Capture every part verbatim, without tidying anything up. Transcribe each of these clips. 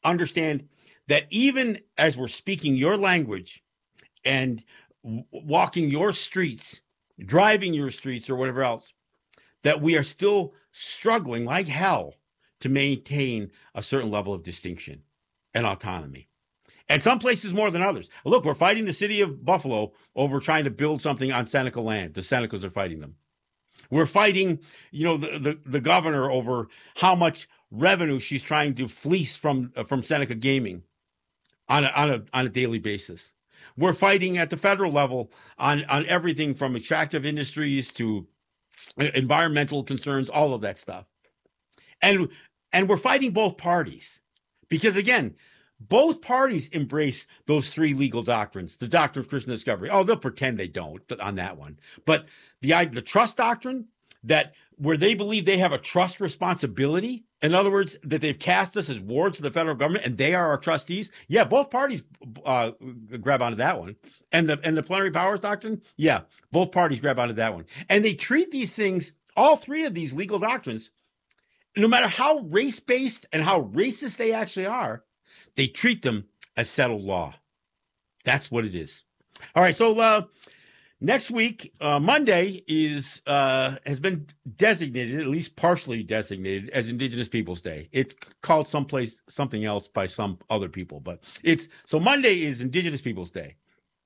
understand that even as we're speaking your language and w- walking your streets, driving your streets or whatever else, that we are still struggling like hell to maintain a certain level of distinction and autonomy. And some places more than others. Look, we're fighting the city of Buffalo over trying to build something on Seneca land. The Senecas are fighting them. We're fighting, you know, the, the, the governor over how much revenue she's trying to fleece from uh, from Seneca Gaming on a, on a on a daily basis. We're fighting at the federal level on on everything from extractive industries to environmental concerns, all of that stuff. And and we're fighting both parties because, again, both parties embrace those three legal doctrines, the doctrine of Christian discovery. Oh, they'll pretend they don't on that one. But the, the trust doctrine, that where they believe they have a trust responsibility, in other words, that they've cast us as wards of the federal government and they are our trustees. Yeah, both parties uh, grab onto that one. And the, and the plenary powers doctrine, yeah, both parties grab onto that one. And they treat these things, all three of these legal doctrines, no matter how race-based and how racist they actually are, they treat them as settled law. That's what it is. All right, so uh, next week, uh, Monday is uh, has been designated, at least partially designated, as Indigenous Peoples Day. It's called someplace something else by some other people, but it's so Monday is Indigenous Peoples Day.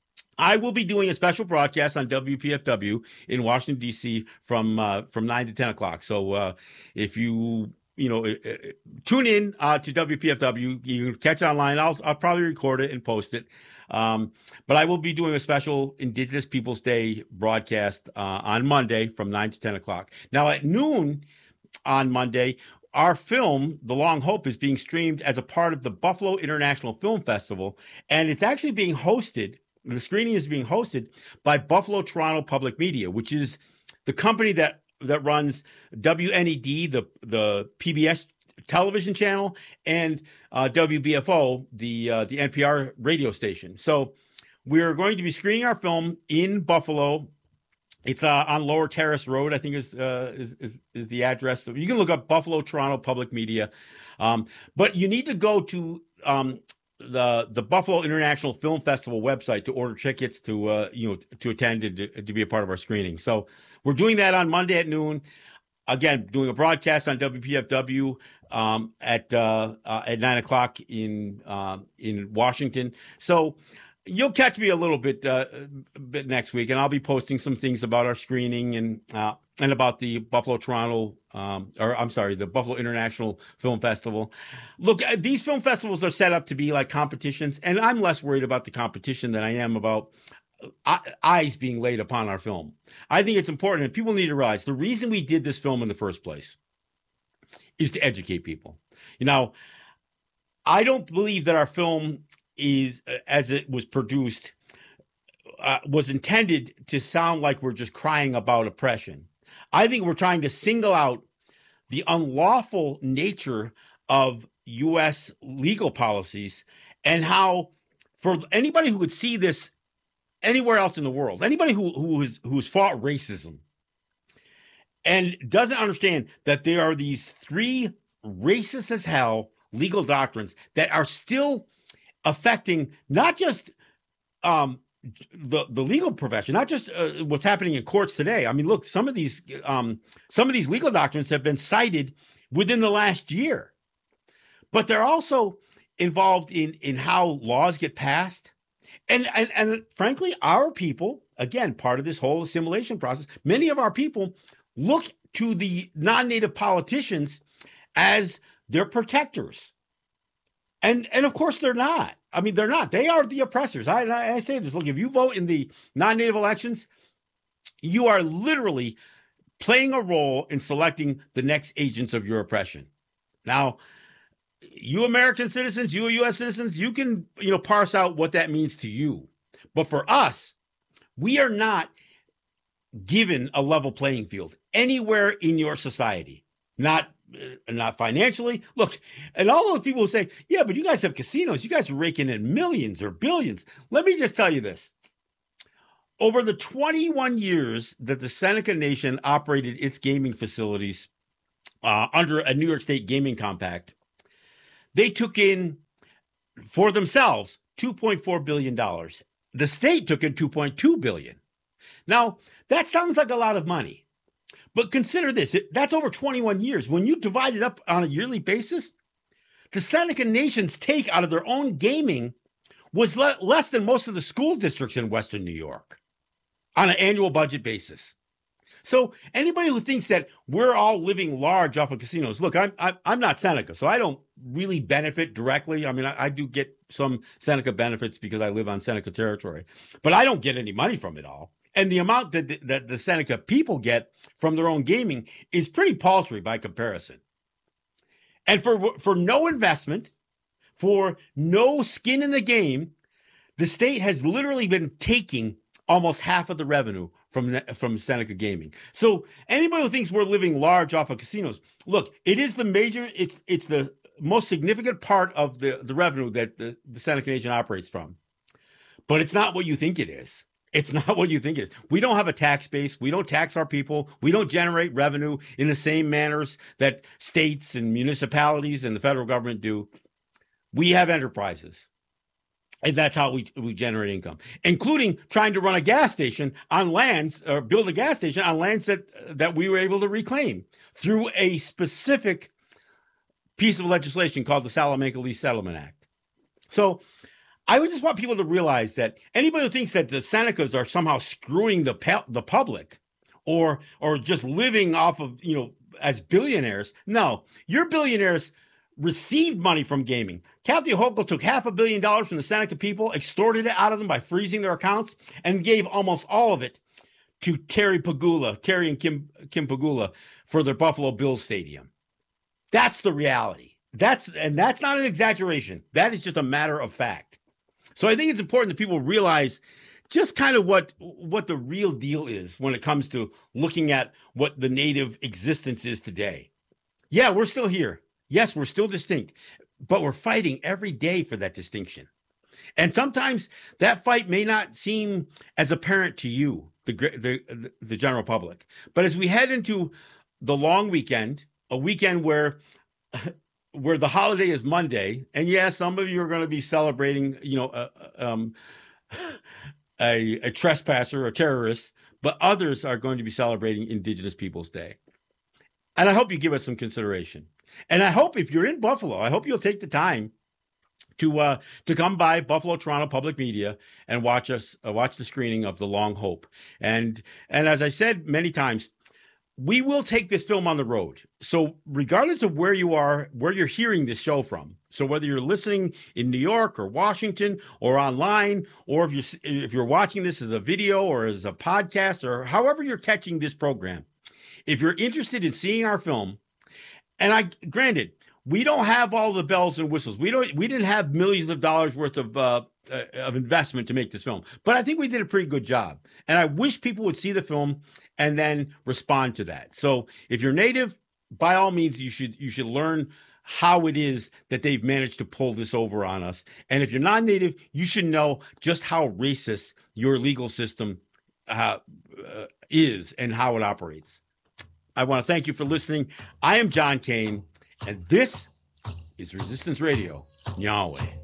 I will be doing a special broadcast on W P F W in Washington, D C from uh, from nine to ten o'clock. So uh, if you you know, tune in uh, to W P F W. You can catch it online. I'll, I'll probably record it and post it. Um, but I will be doing a special Indigenous Peoples Day broadcast uh, on Monday from nine to ten o'clock. Now, at noon on Monday, our film, The Long Hope, is being streamed as a part of the Buffalo International Film Festival. And it's actually being hosted, the screening is being hosted by Buffalo Toronto Public Media, which is the company that that runs W N E D, the the P B S television channel, and uh, W B F O, the uh, the N P R radio station. So we're going to be screening our film in Buffalo. It's uh, on Lower Terrace Road, I think is, uh, is is is the address. So you can look up Buffalo Toronto Public Media, um, but you need to go to um, the the Buffalo International Film Festival website to order tickets to uh you know to attend and to, to be a part of our screening. So we're doing that on Monday at noon. Again, doing a broadcast on W P F W um at uh, uh at nine o'clock in uh, in Washington. So you'll catch me a little bit uh bit next week, and I'll be posting some things about our screening and uh and about the Buffalo Toronto, um, or I'm sorry, the Buffalo International Film Festival. Look, these film festivals are set up to be like competitions, and I'm less worried about the competition than I am about eyes being laid upon our film. I think it's important, and people need to realize the reason we did this film in the first place is to educate people. You know, I don't believe that our film is, as it was produced, uh, was intended to sound like we're just crying about oppression. I think we're trying to single out the unlawful nature of U S legal policies and how, for anybody who would see this anywhere else in the world, anybody who who has who's fought racism and doesn't understand that there are these three racist as hell legal doctrines that are still affecting not just um, the the legal profession, not just uh, what's happening in courts today. I mean, look, some of these um, some of these legal doctrines have been cited within the last year, but they're also involved in in how laws get passed, and and and frankly, our people, again, part of this whole assimilation process. Many of our people look to the non-native politicians as their protectors, and and of course they're not. I mean, they're not. They are the oppressors. I, I say this. Look, if you vote in the non-native elections, you are literally playing a role in selecting the next agents of your oppression. Now, you American citizens, you U S citizens, you can, you know, parse out what that means to you. But for us, we are not given a level playing field anywhere in your society. Not Not financially. Look, and all those people who say, yeah, but you guys have casinos. You guys are raking in millions or billions. Let me just tell you this. Over the twenty-one years that the Seneca Nation operated its gaming facilities uh, under a New York State gaming compact, they took in for themselves two point four billion dollars. The state took in two point two billion dollars. Now, that sounds like a lot of money. But consider this, it, that's over twenty-one years. When you divide it up on a yearly basis, the Seneca Nation's take out of their own gaming was le- less than most of the school districts in Western New York on an annual budget basis. So anybody who thinks that we're all living large off of casinos, look, I'm I'm, I'm not Seneca, so I don't really benefit directly. I mean, I, I do get some Seneca benefits because I live on Seneca territory, but I don't get any money from it all. And the amount that the, that the Seneca people get from their own gaming is pretty paltry by comparison. And for for no investment, for no skin in the game, the state has literally been taking almost half of the revenue from from Seneca Gaming. So anybody who thinks we're living large off of casinos, look, it is the major, it's it's the most significant part of the, the revenue that the, the Seneca Nation operates from. But it's not what you think it is. It's not what you think it is. We don't have a tax base. We don't tax our people. We don't generate revenue in the same manners that states and municipalities and the federal government do. We have enterprises. And that's how we, we generate income, including trying to run a gas station on lands or build a gas station on lands that, that we were able to reclaim through a specific piece of legislation called the Salamanca Lease Settlement Act. So I would just want people to realize that anybody who thinks that the Senecas are somehow screwing the pe- the public or or just living off of, you know, as billionaires, no, your billionaires received money from gaming. Kathy Hochul took half a billion dollars from the Seneca people, extorted it out of them by freezing their accounts, and gave almost all of it to Terry Pegula, Terry and Kim, Kim Pegula for their Buffalo Bills stadium. That's the reality. That's and that's not an exaggeration. That is just a matter of fact. So I think it's important that people realize just kind of what what the real deal is when it comes to looking at what the native existence is today. Yeah, we're still here. Yes, we're still distinct, but we're fighting every day for that distinction. And sometimes that fight may not seem as apparent to you, the the the general public. But as we head into the long weekend, a weekend where where the holiday is Monday, and yes, some of you are going to be celebrating, you know, uh, um, a, a trespasser, a terrorist, but others are going to be celebrating Indigenous Peoples Day. And I hope you give us some consideration. And I hope if you're in Buffalo, I hope you'll take the time to uh, to come by Buffalo Toronto Public Media and watch us uh, watch the screening of The Long Hope. And and as I said many times, we will take this film on the road. So regardless of where you are, where you're hearing this show from, so whether you're listening in New York or Washington or online, or if you're, if you're watching this as a video or as a podcast or however you're catching this program, if you're interested in seeing our film, and I granted, we don't have all the bells and whistles. We don't. We didn't have millions of dollars worth of uh, uh, of investment to make this film, but I think we did a pretty good job. And I wish people would see the film and then respond to that. So if you're native, by all means, you should you should learn how it is that they've managed to pull this over on us. And if you're non-native, you should know just how racist your legal system uh, uh, is and how it operates. I want to thank you for listening. I am John Kane, and this is Resistance Radio, Yahweh.